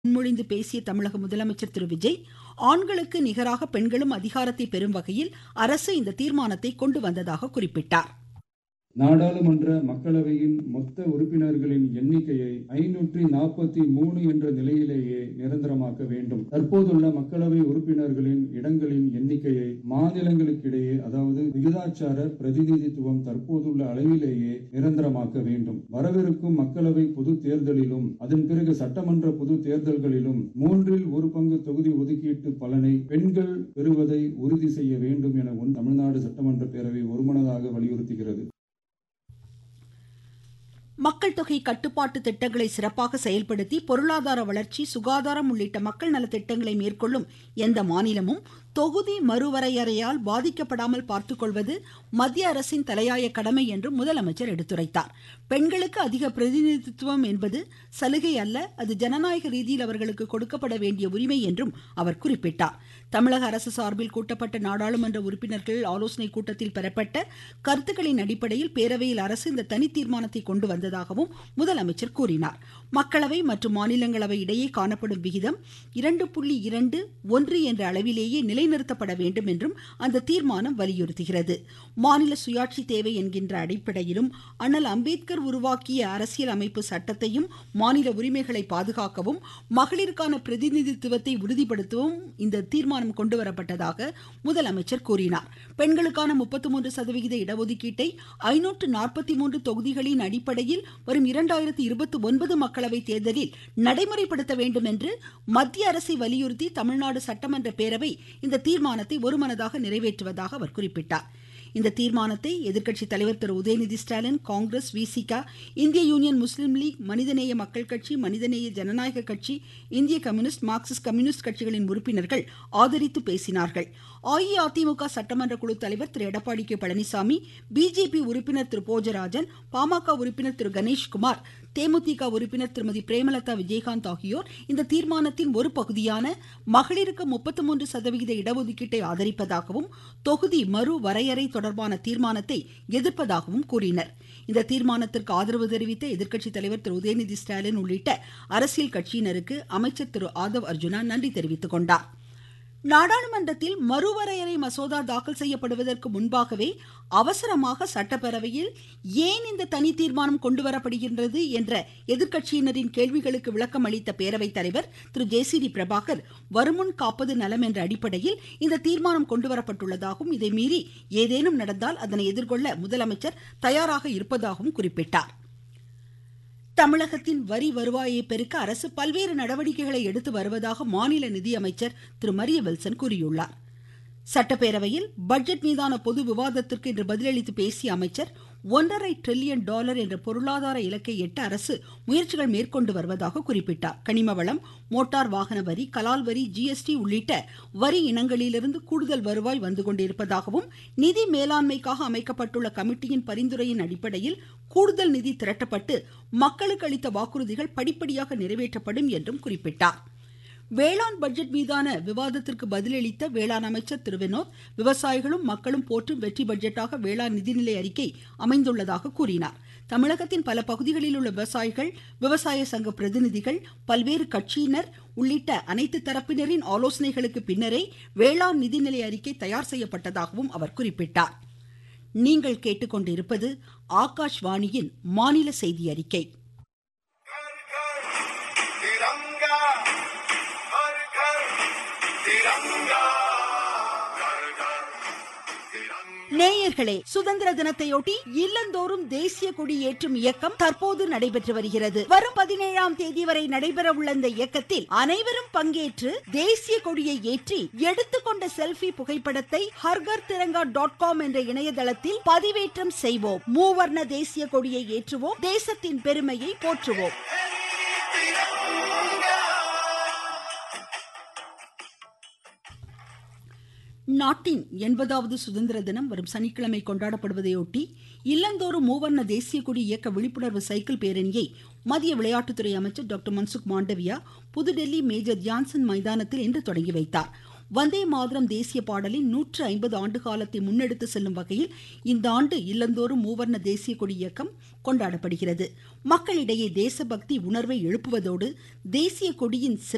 முன்மொழிந்து பேசிய தமிழக முதலமைச்சர் திரு விஜய், ஆண்களுக்கு நிகராக பெண்களும் அதிகாரத்தை பெறும் வகையில் அரசு இந்த தீர்மானத்தை கொண்டு வந்ததாக குறிப்பிட்டார். நாடாளுமன்ற மக்களவையின் மொத்த உறுப்பினர்களின் எண்ணிக்கையை 543 என்ற நிலையிலேயே நிரந்தரமாக்க வேண்டும். தற்போதுள்ள மக்களவை உறுப்பினர்களின் இடங்களின் எண்ணிக்கையை மாநிலங்களுக்கிடையே, அதாவது விகிதாச்சார பிரதிநிதித்துவம் தற்போதுள்ள அளவிலேயே நிரந்தரமாக்க வேண்டும். வரவிருக்கும் மக்களவை பொது தேர்தலிலும் அதன் பிறகு சட்டமன்ற பொது தேர்தல்களிலும் 1/3 பங்கு தொகுதி ஒதுக்கீட்டு பலனை பெண்கள் பெறுவதை உறுதி செய்ய வேண்டும் என தமிழ்நாடு சட்டமன்ற பேரவை ஒருமனதாக வலியுறுத்துகிறது. மக்கள் தொகை கட்டுப்பாட்டு திட்டங்களை சிறப்பாக செயல்படுத்தி பொருளாதார வளர்ச்சி, சுகாதாரம் உள்ளிட்ட மக்கள் நல திட்டங்களை மேற்கொள்ளும் எந்த மாநிலமும் தொகுதி மறுவரையறையால் பாதிக்கப்படாமல் பார்த்துக்கொள்வது மத்திய அரசின் தலையாய கடமை என்று முதலமைச்சர் எடுத்துரைத்தார். பெண்களுக்கு அதிக பிரதிநிதித்துவம் என்பது சலுகை அல்ல, அது ஜனநாயக ரீதியில் அவர்களுக்கு கொடுக்கப்பட வேண்டிய உரிமை என்றும் அவர் குறிப்பிட்டார். தமிழக அரசு சார்பில் கூட்டப்பட்ட நாடாளுமன்ற உறுப்பினர்கள் ஆலோசனை கூட்டத்தில் பெறப்பட்ட கருத்துக்களின் அடிப்படையில் பேரவையில் அரசு இந்த தனி தீர்மானத்தை கொண்டு வந்ததாகவும் முதலமைச்சர் கூறினார். மக்களவை மற்றும் மாநிலங்களவை இடையே காணப்படும் விகிதம் 2.21 என்ற அளவிலேயே நிலைநிறுத்தப்பட வேண்டும் என்றும் அந்த தீர்மானம் வலியுறுத்துகிறது. மாநில சுயாட்சி தேவை என்கின்ற அடிப்படையிலும் அண்ணல் அம்பேத்கர் உருவாக்கிய அரசியல் அமைப்பு சட்டத்தையும் மாநில உரிமைகளை பாதுகாக்கவும் மகளிருக்கான பிரதிநிதித்துவத்தை உறுதிப்படுத்தவும் இந்த தீர்மானம் கொண்டுவரப்பட்டதாக முதலமைச்சர் கூறினார். பெண்களுக்கான 33% இடஒதுக்கீட்டை 543 தொகுதிகளின் அடிப்படையில் வரும் 2029 மக்களவை தேர்தலில் நடைமுறைப்படுத்த வேண்டும் என்று மத்திய அரசை வலியுறுத்தி தமிழ்நாடு சட்டமன்ற பேரவை இந்த தீர்மானத்தை ஒருமனதாக நிறைவேற்றுவதாக அவர் குறிப்பிட்டார். இந்த தீர்மானத்தை எதிர்க்கட்சி தலைவர் திரு உதயநிதி ஸ்டாலின், காங்கிரஸ், விசிக, இந்திய யூனியன் முஸ்லீம் லீக், மனிதநேய மக்கள் கட்சி, மனிதநேய ஜனநாயக கட்சி, இந்திய கம்யூனிஸ்ட், மார்க்சிஸ்ட் கம்யூனிஸ்ட் கட்சிகளின் உறுப்பினர்கள் ஆதரித்து பேசினார்கள். அஇஅதிமுக சட்டமன்ற குழு தலைவர் திரு எடப்பாடி கே பழனிசாமி, பிஜேபி உறுப்பினர் திரு போஜராஜன், பாமக உறுப்பினர் திரு கணேஷ்குமார், தேமுதிக உறுப்பினர் திருமதி பிரேமலதா விஜயகாந்த் ஆகியோர் இந்த தீர்மானத்தின் ஒரு பகுதியான மகளிருக்கு 33% இடஒதுக்கீட்டை ஆதரிப்பதாகவும் தொகுதி மறு வரையறை தொடர்பான தீர்மானத்தை எதிர்ப்பதாகவும் கூறினர். இந்த தீர்மானத்திற்கு ஆதரவு தெரிவித்த எதிர்க்கட்சி தலைவர் திரு உதயநிதி ஸ்டாலின் உள்ளிட்ட அரசியல் கட்சியினருக்கு அமைச்சர் திரு ஆதவ் அர்ஜுனா நன்றி தெரிவித்துக் கொண்டார். நாடாளுமன்றத்தில் மறுவரையறை மசோதா தாக்கல் செய்யப்படுவதற்கு முன்பாகவே அவசரமாக சட்டப்பேரவையில் ஏன் இந்த தனி தீர்மானம் கொண்டுவரப்படுகின்றது என்ற எதிர்க்கட்சியினரின் கேள்விகளுக்கு விளக்கம் அளித்த பேரவைத் தலைவர் திரு ஜே.சி.டி. பிரபாகர், வருமுன் காப்பது நலம் என்ற அடிப்படையில் இந்த தீர்மானம் கொண்டுவரப்பட்டுள்ளதாகவும் இதை மீறி ஏதேனும் நடந்தால் அதனை எதிர்கொள்ள முதலமைச்சர் தயாராக இருப்பதாகவும் குறிப்பிட்டார். தமிழகத்தின் வரி வருவாயை பெருக்க அரசு பல்வேறு நடவடிக்கைகளை எடுத்து வருவதாக மாநில நிதியமைச்சர் திரு மரிய வில்சன் கூறியுள்ளார். சட்டப்பேரவையில் பட்ஜெட் மீதான பொது விவாதத்திற்கு இன்று பதிலளித்து பேசிய அமைச்சர், $1.5 டிரில்லியன் என்ற பொருளாதார இலக்கை எட்ட அரசு முயற்சிகள் மேற்கொண்டு வருவதாக குறிப்பிட்டார். கனிம வளம், மோட்டார் வாகன வரி, கலால் வரி, ஜிஎஸ்டி உள்ளிட்ட வரி இனங்களிலிருந்து கூடுதல் வருவாய் வந்து கொண்டிருப்பதாகவும் நிதி மேலாண்மைக்காக அமைக்கப்பட்டுள்ள கமிட்டியின் பரிந்துரையின் அடிப்படையில் கூடுதல் நிதி திரட்டப்பட்டு மக்களுக்கு அளித்த வாக்குறுதிகள் படிப்படியாக நிறைவேற்றப்படும் என்றும் குறிப்பிட்டார். வேளாண் பட்ஜெட் மீதான விவாதத்திற்கு பதிலளித்த வேளாண் அமைச்சர் திரு வினோத், விவசாயிகளும் மக்களும் போற்றும் வெற்றி பட்ஜெட்டாக வேளாண் நிதிநிலை அறிக்கை அமைந்துள்ளதாக கூறினார். தமிழகத்தின் பல பகுதிகளில் உள்ள விவசாயிகள், விவசாய சங்க பிரதிநிதிகள், பல்வேறு கட்சியினர் உள்ளிட்ட அனைத்து தரப்பினரின் ஆலோசனைகளுக்கு பின்னரே வேளாண் நிதிநிலை அறிக்கை தயார் செய்யப்பட்டதாகவும் அவர் குறிப்பிட்டார். நீங்கள் கேட்டுக்கொண்டிருப்பது ஆகாஷ்வாணியின் மாநில செய்தி அறிக்கை. நேயர்களே, சுதந்திர தினத்தையொட்டி இல்லந்தோறும் தேசிய கொடி ஏற்றும் இயக்கம் தற்போது நடைபெற்று வருகிறது. வரும் 17ஆம் தேதி வரை நடைபெற உள்ள இந்த இயக்கத்தில் அனைவரும் பங்கேற்று தேசிய கொடியை ஏற்றி எடுத்துக்கொண்ட செல்ஃபி புகைப்படத்தை hargartiranga.com என்ற இணையதளத்தில் பதிவேற்றம் செய்வோம். மூவர்ண தேசிய கொடியை ஏற்றுவோம், தேசத்தின் பெருமையை போற்றுவோம். நாட்டின் 80வது சுதந்திர தினம் வரும் சனிக்கிழமை கொண்டாடப்படுவதையொட்டி இல்லந்தோறும் மூவர்ண தேசிய கொடி இயக்க விழிப்புணர்வு சைக்கிள் பேரணியை மத்திய விளையாட்டுத்துறை அமைச்சர் டாக்டர் மன்சுக் மாண்டவியா புதுடெல்லி மேஜர் தியான்சந்த் மைதானத்தில் இன்று தொடங்கி வைத்தார். வந்தே மாதரம் தேசிய பாடலின் 150 ஆண்டு காலத்தை முன்னெடுத்து செல்லும் வகையில் இந்த ஆண்டு இல்லந்தோறும் மூவர்ண தேசிய கொடி இயக்கம் கொண்டாடப்படுகிறது. மக்களிடையே தேசபக்தி உணர்வை எழுப்புவதோடு தேசிய கொடியின்